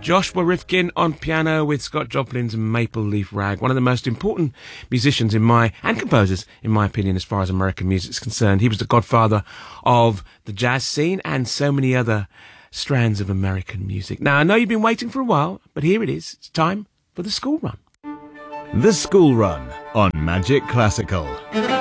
Joshua Rifkin on piano with Scott Joplin's Maple Leaf Rag, one of the most important musicians and composers, in my opinion, as far as American music is concerned. He was the godfather of the jazz scene and so many other strands of American music. Now, I know you've been waiting for a while, but here it is. It's time for The School Run. The School Run on Magic Classical.